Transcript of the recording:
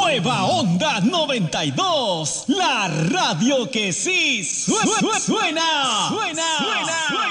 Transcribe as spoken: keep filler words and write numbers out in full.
Nueva Onda noventa y dos, la radio que sí suena, suena, suena, suena.